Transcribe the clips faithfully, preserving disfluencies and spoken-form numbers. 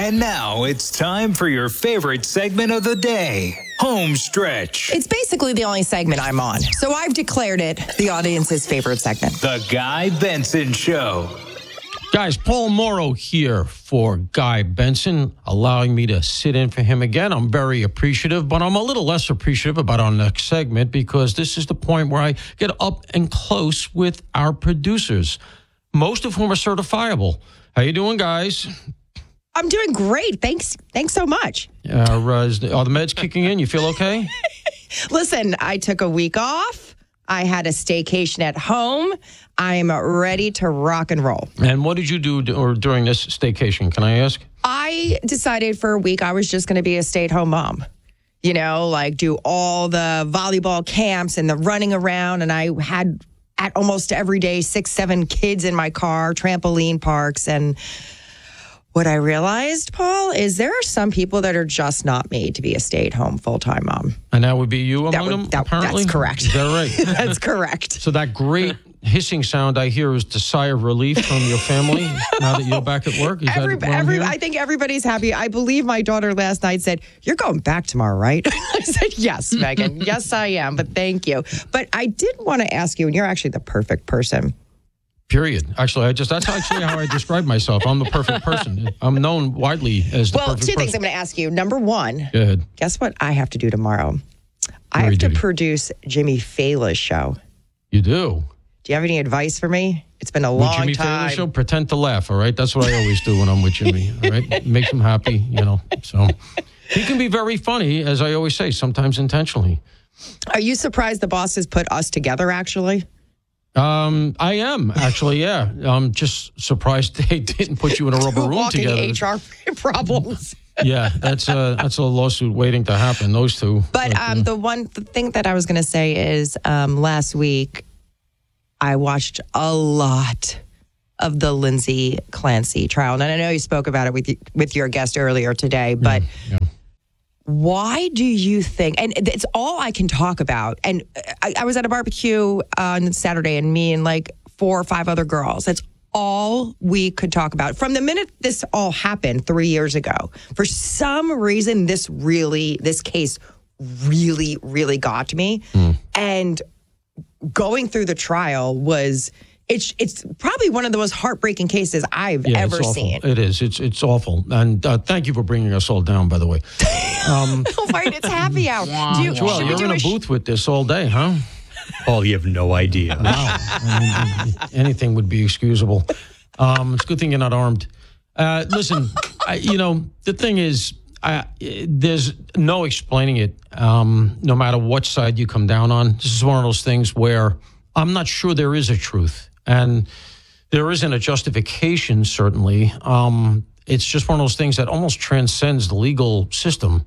And now it's time for your favorite segment of the day, Home Stretch. It's basically the only segment I'm on, so I've declared it the audience's favorite segment. The Guy Benson Show. Guys, Paul Morrow here for Guy Benson, allowing me to sit in for him again. I'm very appreciative, but I'm a little less appreciative about our next segment because this is the point where I get up and close with our producers, most of whom are certifiable. How you doing, guys? I'm doing great. Thanks. Thanks so much. Uh, is the, are the meds kicking in? You feel okay? Listen, I took a week off. I had a staycation at home. I'm ready to rock and roll. And what did you do d- or during this staycation? Can I ask? I decided for a week I was just going to be a stay-at-home mom. You know, like do all the volleyball camps and the running around. And I had at almost every day six, seven kids in my car, trampoline parks. And what I realized, Paul, is there are some people that are just not made to be a stay-at-home full-time mom. And that would be you among that would, them, that, apparently? That's correct. Is that right? That's correct. So that great hissing sound I hear is the sigh of relief from your family now that you're back at work? Is every, that what I'm every, hearing? I think everybody's happy. I believe my daughter last night said, "You're going back tomorrow, right?" I said, "Yes, Megan. Yes, I am. But thank you." But I did want to ask you, and you're actually the perfect person. Period. Actually, I just that's actually how I describe myself. I'm the perfect person. I'm known widely as the well, perfect two person. things I'm going to ask you. Number one, Go ahead. Guess what I have to do tomorrow? I Very have to duty. produce Jimmy Fallon's show. You do? Do you have any advice for me? It's been a With long Jimmy time. Fallon show, pretend to laugh, all right? That's what I always do when I'm with Jimmy, all right? Makes him happy, you know. So he can be very funny, as I always say, sometimes intentionally. Are you surprised the boss has put us together, actually? Um, I am, actually, yeah. I'm just surprised they didn't put you in a rubber room Walking together. H R problems. Yeah, that's a, that's a lawsuit waiting to happen, those two. But um, the one the thing that I was going to say is um, last week, I watched a lot of the Lindsay Clancy trial. And I know you spoke about it with, you, with your guest earlier today, but yeah. why do you think, and it's all I can talk about, and I, I was at a barbecue on Saturday and me and like four or five other girls. That's all we could talk about. From the minute this all happened three years ago, for some reason, this really, this case really, really got to me. Mm. And going through the trial was, it's it's probably one of the most heartbreaking cases I've yeah, ever it's seen. It is. It's it's awful. And uh, thank you for bringing us all down, by the way. Um, oh, right, it's happy hour. Do you, Joel, should we you're do in a sh- booth with this all day, huh? Paul, you have no idea. Wow. I mean, anything would be excusable. Um, it's a good thing you're not armed. Uh, listen, I, you know, the thing is, I, there's no explaining it, um, no matter what side you come down on. This is one of those things where I'm not sure there is a truth. And there isn't a justification, certainly. Um, it's just one of those things that almost transcends the legal system.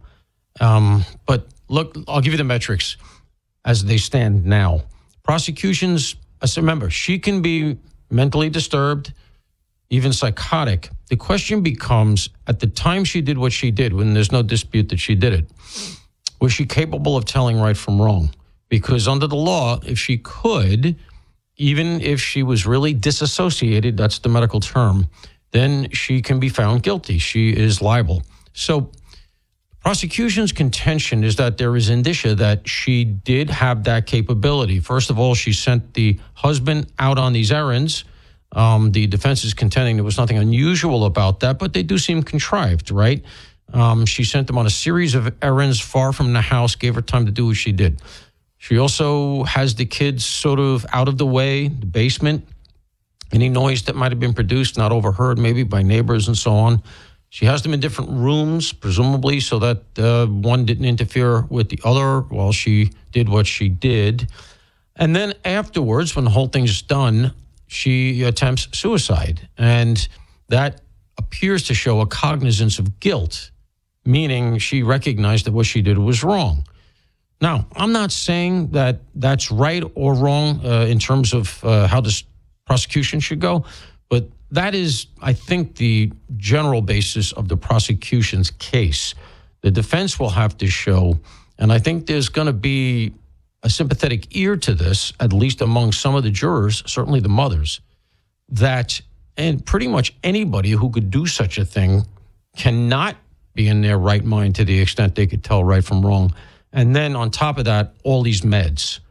Um, but look, I'll give you the metrics as they stand now. Prosecutions, remember, she can be mentally disturbed, even psychotic. The question becomes, at the time she did what she did, when there's no dispute that she did it, was she capable of telling right from wrong? Because under the law, if she could, even if she was really disassociated, that's the medical term, then she can be found guilty. She is liable. So prosecution's contention is that there is indicia that she did have that capability. First of all, she sent the husband out on these errands. Um, the defense is contending there was nothing unusual about that, but they do seem contrived, right? Um, she sent them on a series of errands far from the house, gave her time to do what she did. She also has the kids sort of out of the way, the basement. Any noise that might have been produced, not overheard maybe by neighbors and so on. She has them in different rooms, presumably, so that uh, one didn't interfere with the other while she did what she did. And then afterwards, when the whole thing's done, she attempts suicide. And that appears to show a cognizance of guilt, meaning she recognized that what she did was wrong. Now, I'm not saying that that's right or wrong uh, in terms of uh, how this prosecution should go, but that is, I think, the general basis of the prosecution's case. The defense will have to show, and I think there's going to be a sympathetic ear to this, at least among some of the jurors, certainly the mothers, that and pretty much anybody who could do such a thing cannot be in their right mind to the extent they could tell right from wrong. And then on top of that, all these meds.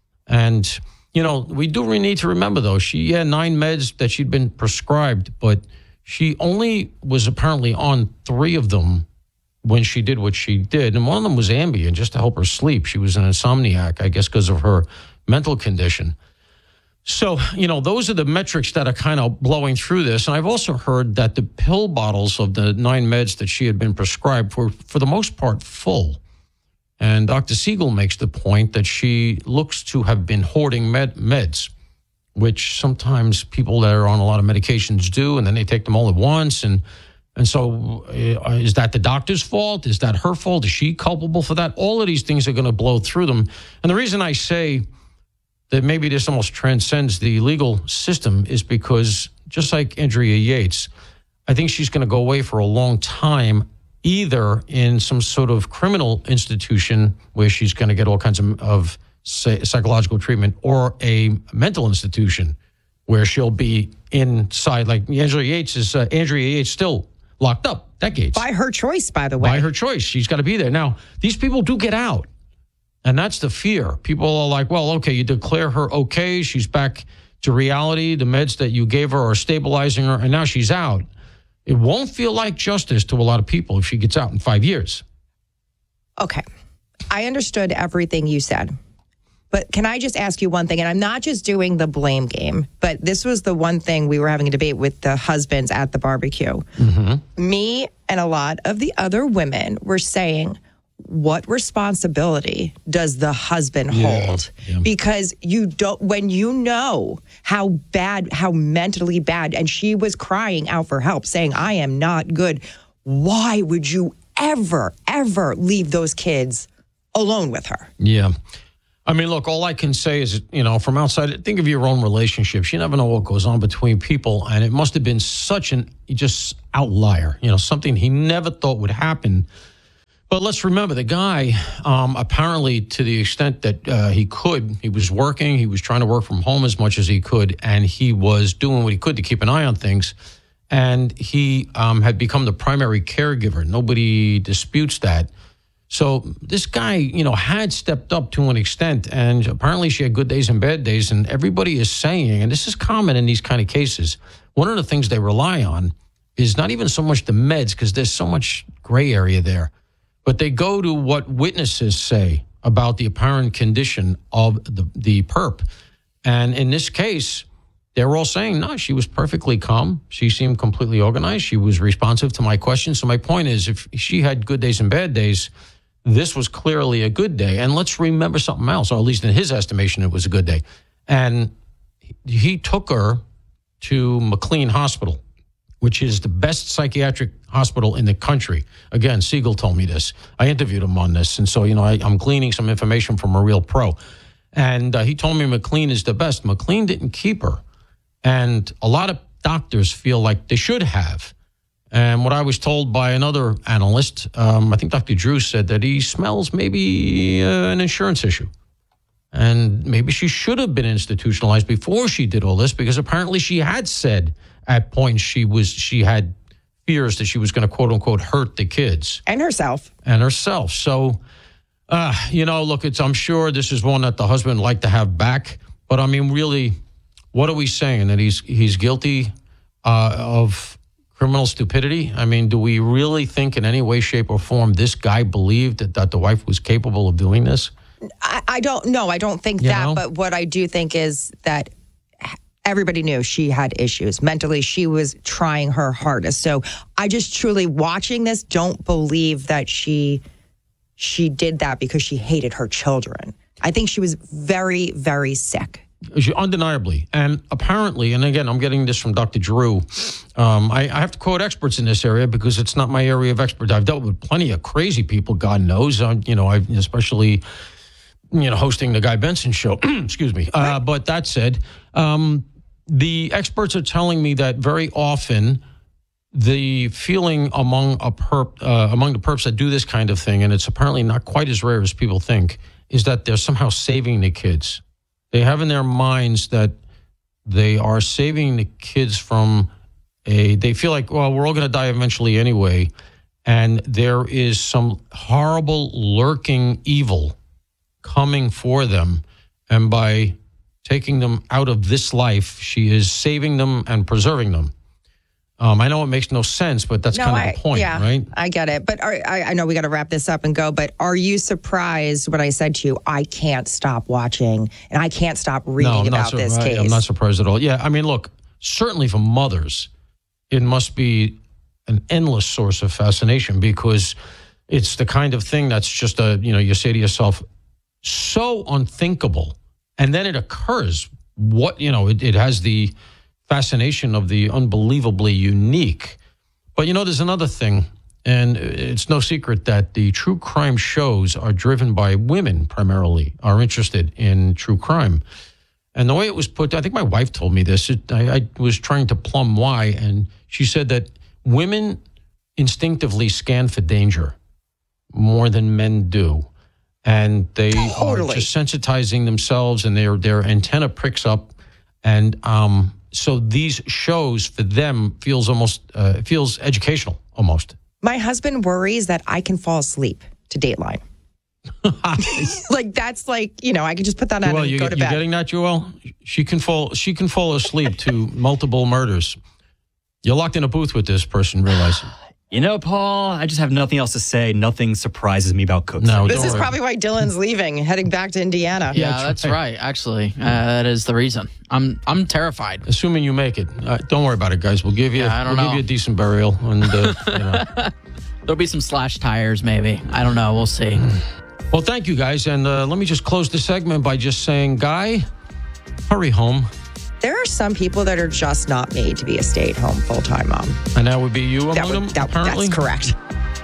And, you know, we do really need to remember, though, she had nine meds that she'd been prescribed, but she only was apparently on three of them when she did what she did. And one of them was Ambien, just to help her sleep. She was an insomniac, I guess, because of her mental condition. So, you know, those are the metrics that are kind of blowing through this. And I've also heard that the pill bottles of the nine meds that she had been prescribed were, for the most part, full. And Doctor Siegel makes the point that she looks to have been hoarding med- meds, which sometimes people that are on a lot of medications do, and then they take them all at once. And and so uh, is that the doctor's fault? Is that her fault? Is she culpable for that? All of these things are going to blow through them. And the reason I say that maybe this almost transcends the legal system is because, just like Andrea Yates, I think she's going to go away for a long time, either in some sort of criminal institution where she's going to get all kinds of, of psychological treatment, or a mental institution where she'll be inside. Like Angela Yates is, uh, Andrea Yates still locked up decades. By her choice, by the way. By her choice. She's got to be there. Now, these people do get out. And that's the fear. People are like, well, okay, you declare her okay. She's back to reality. The meds that you gave her are stabilizing her, and now she's out. It won't feel like justice to a lot of people if she gets out in five years. Okay. I understood everything you said. But can I just ask you one thing? And I'm not just doing the blame game, but this was the one thing we were having a debate with the husbands at the barbecue. Mm-hmm. Me and a lot of the other women were saying, what responsibility does the husband yeah, hold? Yeah. Because you don't, when you know how bad, how mentally bad, and she was crying out for help, saying, I am not good. Why would you ever, ever leave those kids alone with her? Yeah. I mean, look, all I can say is, you know, from outside, think of your own relationships. You never know what goes on between people. And it must have been such an just outlier, you know, something he never thought would happen. But let's remember, the guy, um, apparently to the extent that uh, he could, he was working, he was trying to work from home as much as he could, and he was doing what he could to keep an eye on things. And he um, had become the primary caregiver. Nobody disputes that. So this guy, you know, had stepped up to an extent, and apparently she had good days and bad days. And everybody is saying, and this is common in these kind of cases, one of the things they rely on is not even so much the meds, because there's so much gray area there, but they go to what witnesses say about the apparent condition of the, the perp. And in this case, they were all saying, no, she was perfectly calm. She seemed completely organized. She was responsive to my questions. So my point is, if she had good days and bad days, this was clearly a good day. And let's remember something else, or at least in his estimation, it was a good day. And he took her to McLean Hospital, which is the best psychiatric hospital in the country. Again, Siegel told me this. I interviewed him on this. And so, you know, I, I'm gleaning some information from a real pro. And uh, he told me McLean is the best. McLean didn't keep her. And a lot of doctors feel like they should have. And what I was told by another analyst, um, I think Doctor Drew said that he smells maybe uh, an insurance issue. And maybe she should have been institutionalized before she did all this, because apparently she had said at points she was she had fears that she was going to, quote unquote, hurt the kids. And herself. And herself. So, uh, you know, look, it's I'm sure this is one that the husband would like to have back. But, I mean, really, what are we saying? That he's he's guilty uh, of criminal stupidity? I mean, do we really think in any way, shape, or form this guy believed that, that the wife was capable of doing this? I, I don't know. I don't think You that. know? But what I do think is that everybody knew she had issues. Mentally, she was trying her hardest. So I just truly, watching this, don't believe that she she did that because she hated her children. I think she was very, very sick. Undeniably. And apparently, and again, I'm getting this from Doctor Drew. Um, I, I have to quote experts in this area because it's not my area of expertise. I've dealt with plenty of crazy people, God knows. I, you know, I especially, you know, hosting the Guy Benson show. Excuse me. Uh, but that said, um, the experts are telling me that very often the feeling among a perp, uh, among the perps that do this kind of thing, and it's apparently not quite as rare as people think, is that they're somehow saving the kids. They have in their minds that they are saving the kids from a, they feel like, well, we're all going to die eventually anyway. And there is some horrible lurking evil coming for them. And by taking them out of this life, she is saving them and preserving them. Um, I know it makes no sense, but that's no, kind I, of the point, yeah, right? I get it. But are, I, I know we got to wrap this up and go, but are you surprised when I said to you, I can't stop watching and I can't stop reading no, I'm about not sur- this I, case? I'm not surprised at all. Yeah, I mean, look, certainly for mothers, it must be an endless source of fascination because it's the kind of thing that's just a, you know, you say to yourself, so unthinkable. And then it occurs. What, you know, it, it has the fascination of the unbelievably unique. But, you know, there's another thing, and it's no secret that the true crime shows are driven by women primarily, are interested in true crime. And the way it was put, I think my wife told me this. It, I, I was trying to plumb why, and she said that women instinctively scan for danger more than men do. And they Totally. are just sensitizing themselves, and their their antenna pricks up. And um, so these shows for them feels almost uh, feels educational almost. My husband worries that I can fall asleep to Dateline. Like that's like, you know, I could just put that on Joelle, and you, go to you bed. getting that, Joelle? She can fall. She can fall asleep to multiple murders. You're locked in a booth with this person, realize. You know, Paul, I just have nothing else to say. Nothing surprises me about Cook. No, This don't is worry. probably why Dylan's leaving, heading back to Indiana. Yeah, that's that's right. right. Actually, uh, that is the reason. I'm I'm terrified. Assuming you make it, uh, don't worry about it, guys. We'll give you. Yeah, I don't we'll know. give you a decent burial, and uh, you know. There'll be some slash tires, maybe. I don't know. We'll see. Well, thank you, guys, and uh, let me just close the segment by just saying, Guy, hurry home, There are some people that are just not made to be a stay-at-home full-time mom. and that would be you among That would, them. that, apparently, that's correct.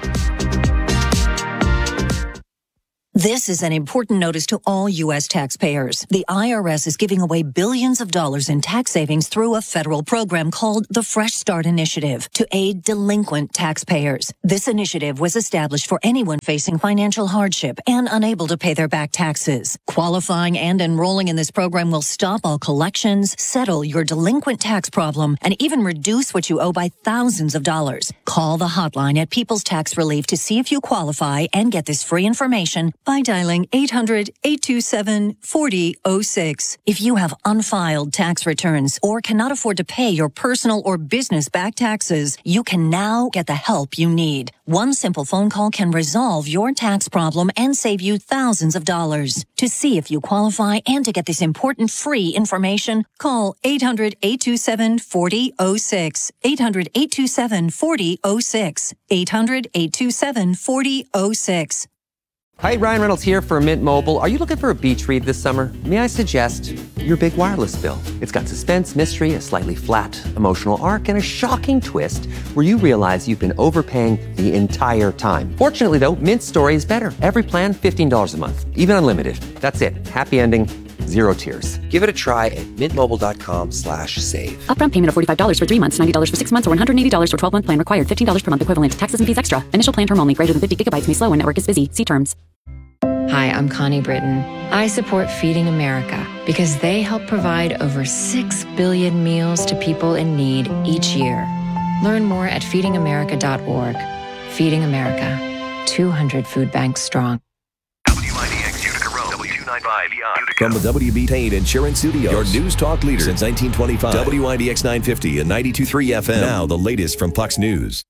This is an important notice to all U S taxpayers. The I R S is giving away billions of dollars in tax savings through a federal program called the Fresh Start Initiative to aid delinquent taxpayers. This initiative was established for anyone facing financial hardship and unable to pay their back taxes. Qualifying and enrolling in this program will stop all collections, settle your delinquent tax problem, and even reduce what you owe by thousands of dollars. Call the hotline at People's Tax Relief to see if you qualify and get this free information by dialing eight hundred, eight two seven, four zero zero six. If you have unfiled tax returns or cannot afford to pay your personal or business back taxes, you can now get the help you need. One simple phone call can resolve your tax problem and save you thousands of dollars. To see if you qualify and to get this important free information, call eight hundred, eight two seven, four zero zero six. eight hundred, eight two seven, four zero zero six. eight hundred, eight two seven, four zero zero six. Hi, Ryan Reynolds here for Mint Mobile. Are you looking for a beach read this summer? May I suggest your big wireless bill? It's got suspense, mystery, a slightly flat, emotional arc, and a shocking twist where you realize you've been overpaying the entire time. Fortunately, though, Mint's story is better. Every plan, fifteen dollars a month, even unlimited. That's it. Happy ending, zero tears. Give it a try at mintmobile.com slash save. Upfront payment of forty-five dollars for three months, ninety dollars for six months, or one hundred eighty dollars for twelve-month plan required. fifteen dollars per month equivalent. Taxes and fees extra. Initial plan term only. Greater than fifty gigabytes may slow when network is busy. See terms. Hi, I'm Connie Britton. I support Feeding America because they help provide over six billion meals to people in need each year. Learn more at feeding america dot org. Feeding America, two hundred food banks strong. W I D X Utica Road, W two ninety-five Utica. From the W B Payne Insurance Studios, your news talk leader since nineteen twenty-five. W I D X nine fifty and ninety-two point three F M. Now the latest from Fox News.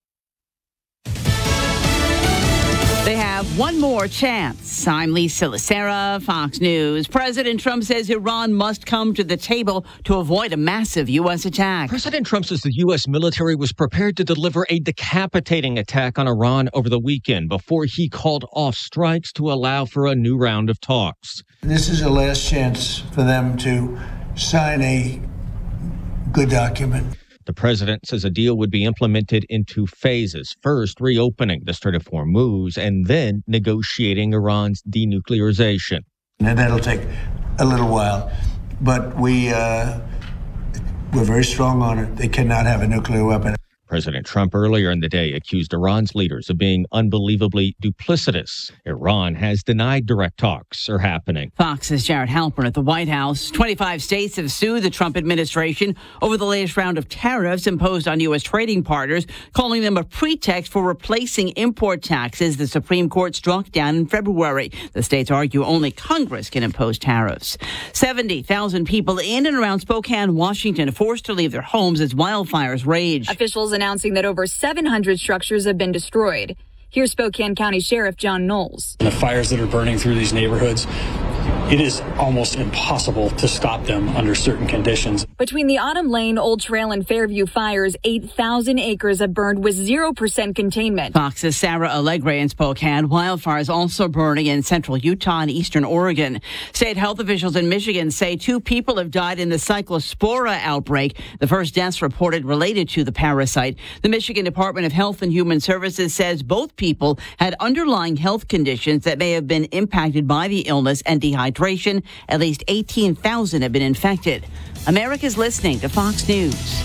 They have one more chance. I'm Lisa Lacera, Fox News. President Trump says Iran must come to the table to avoid a massive U S attack. President Trump says the U S military was prepared to deliver a decapitating attack on Iran over the weekend before he called off strikes to allow for a new round of talks. This is a last chance for them to sign a good document. The president says a deal would be implemented in two phases. First, reopening the Strait of Hormuz, and then negotiating Iran's denuclearization. And that'll take a little while, but we, uh, we're very strong on it. They cannot have a nuclear weapon. President Trump earlier in the day accused Iran's leaders of being unbelievably duplicitous. Iran has denied direct talks are happening. Fox's Jared Halpern at the White House. twenty-five states have sued the Trump administration over the latest round of tariffs imposed on U S trading partners, calling them a pretext for replacing import taxes the Supreme Court struck down in February. The states argue only Congress can impose tariffs. seventy thousand people in and around Spokane, Washington, are forced to leave their homes as wildfires rage. Officials announcing that over seven hundred structures have been destroyed. Here's Spokane County Sheriff John Knowles. The fires that are burning through these neighborhoods, it is almost impossible to stop them under certain conditions. Between the Autumn Lane, Old Trail, and Fairview fires, eight thousand acres have burned with zero percent containment. Fox's Sarah Allegre in Spokane. Wildfires also burning in central Utah and eastern Oregon. State health officials in Michigan say two people have died in the Cyclospora outbreak, the first deaths reported related to the parasite. The Michigan Department of Health and Human Services says both people had underlying health conditions that may have been impacted by the illness and dehydration. At least eighteen thousand have been infected. America's listening to Fox News.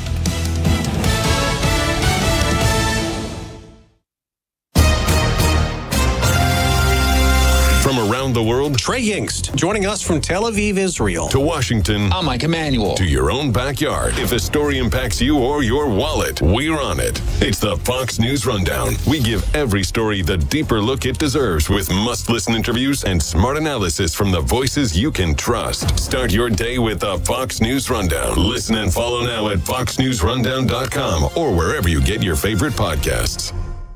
From around the world, Trey Yingst, joining us from Tel Aviv, Israel. To Washington. I'm Mike Emanuel. To your own backyard. If a story impacts you or your wallet, we're on it. It's the Fox News Rundown. We give every story the deeper look it deserves with must-listen interviews and smart analysis from the voices you can trust. Start your day with the Fox News Rundown. Listen and follow now at fox news rundown dot com or wherever you get your favorite podcasts.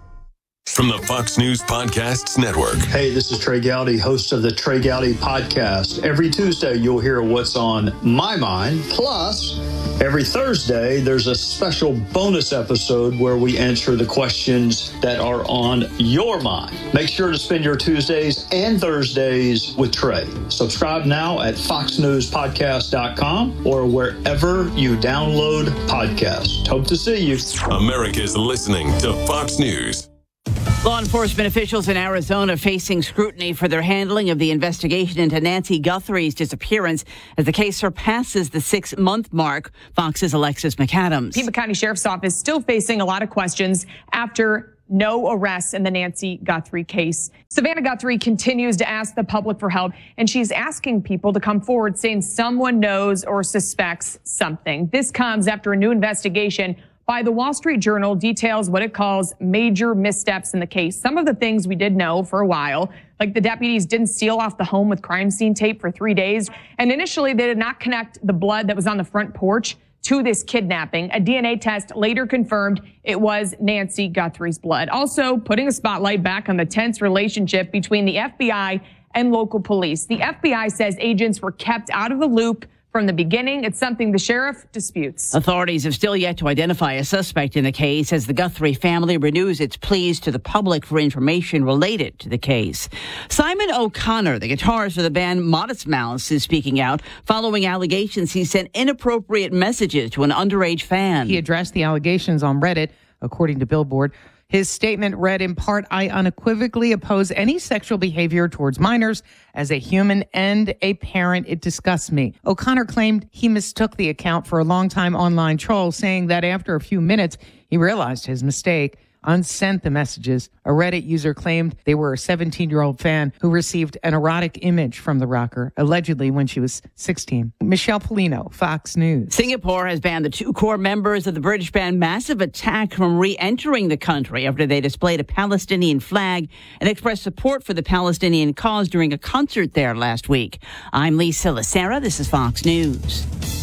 From the Fox News Podcasts Network. Hey, this is Trey Gowdy, host of the Trey Gowdy Podcast. Every Tuesday, you'll hear what's on my mind. Plus, every Thursday, there's a special bonus episode where we answer the questions that are on your mind. Make sure to spend your Tuesdays and Thursdays with Trey. Subscribe now at fox news podcast dot com or wherever you download podcasts. Hope to see you. America's listening to Fox News. Law enforcement officials in Arizona facing scrutiny for their handling of the investigation into Nancy Guthrie's disappearance as the case surpasses the six-month mark. Fox's Alexis McAdams. Pima County Sheriff's Office still facing a lot of questions after no arrests in the Nancy Guthrie case. Savannah Guthrie continues to ask the public for help, and she's asking people to come forward saying someone knows or suspects something. This comes after a new investigation by the Wall Street Journal details what it calls major missteps in the case. Some of the things we did know for a while, like the deputies didn't seal off the home with crime scene tape for three days. And initially, they did not connect the blood that was on the front porch to this kidnapping. A D N A test later confirmed it was Nancy Guthrie's blood. Also, putting a spotlight back on the tense relationship between the F B I and local police. The F B I says agents were kept out of the loop from the beginning. It's something the sheriff disputes. Authorities have still yet to identify a suspect in the case as the Guthrie family renews its pleas to the public for information related to the case. Simon O'Connor, the guitarist for the band Modest Mouse, is speaking out following allegations he sent inappropriate messages to an underage fan. He addressed the allegations on Reddit, according to Billboard. His statement read in part, "I unequivocally oppose any sexual behavior towards minors. As a human and a parent, it disgusts me." O'Connor claimed he mistook the account for a longtime online troll, saying that after a few minutes, he realized his mistake, unsent the messages. A Reddit user claimed they were a seventeen-year-old fan who received an erotic image from the rocker, allegedly when she was sixteen. Michelle Polino, Fox News. Singapore has banned the two core members of the British band Massive Attack from re-entering the country after they displayed a Palestinian flag and expressed support for the Palestinian cause during a concert there last week. I'm Lisa Lacera. This is Fox News.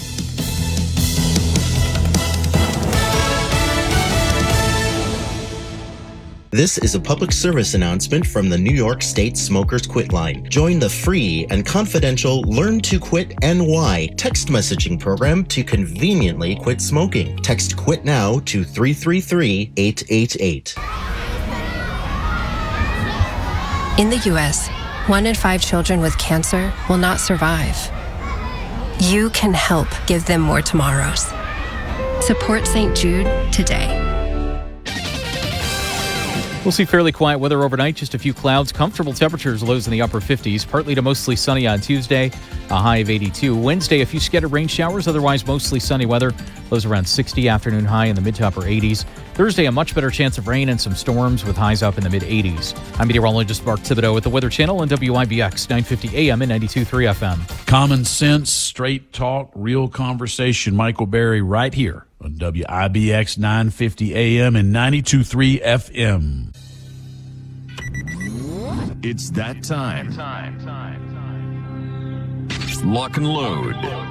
This is a public service announcement from the New York State Smokers Quit Line. Join the free and confidential Learn to Quit N Y text messaging program to conveniently quit smoking. Text QUIT NOW to three three three, eight eight eight. In the U S, one in five children with cancer will not survive. You can help give them more tomorrows. Support Saint Jude today. We'll see fairly quiet weather overnight, just a few clouds, comfortable temperatures, lows in the upper fifties, partly to mostly sunny on Tuesday, a high of eighty-two. Wednesday, a few scattered rain showers, otherwise mostly sunny weather, lows around sixty, afternoon high in the mid to upper eighties. Thursday, a much better chance of rain and some storms with highs up in the mid eighties. I'm meteorologist Mark Thibodeau at the Weather Channel on W I B X nine fifty A M and ninety-two point three F M. Common sense, straight talk, real conversation. Michael Berry right here on W I B X nine fifty A M and ninety-two point three F M. It's that time. Lock and load.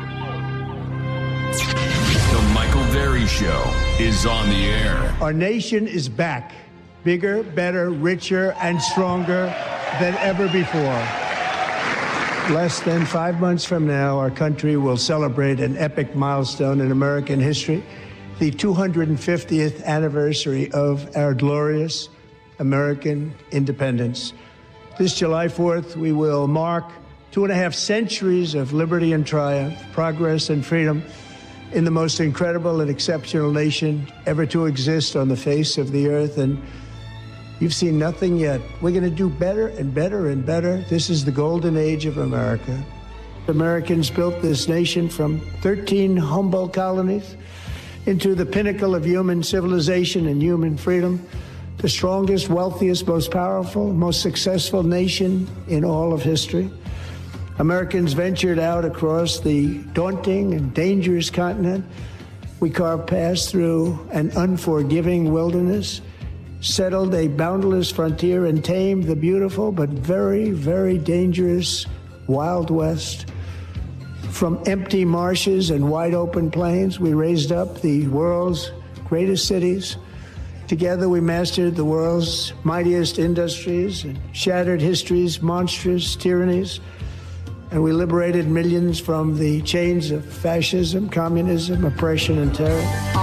The Michael Berry Show is on the air. Our nation is back, bigger, better, richer, and stronger than ever before. Less than five months from now, our country will celebrate an epic milestone in American history, the two hundred fiftieth anniversary of our glorious American independence. This July fourth, we will mark two and a half centuries of liberty and triumph, progress and freedom in the most incredible and exceptional nation ever to exist on the face of the earth. And you've seen nothing yet. We're going to do better and better and better. This is the golden age of America. Americans built this nation from thirteen humble colonies into the pinnacle of human civilization and human freedom. The strongest, wealthiest, most powerful, most successful nation in all of history. Americans ventured out across the daunting and dangerous continent. We carved paths through an unforgiving wilderness, settled a boundless frontier, and tamed the beautiful but very, very dangerous Wild West. From empty marshes and wide open plains, we raised up the world's greatest cities. Together we mastered the world's mightiest industries and shattered history's monstrous tyrannies. And we liberated millions from the chains of fascism, communism, oppression, and terror.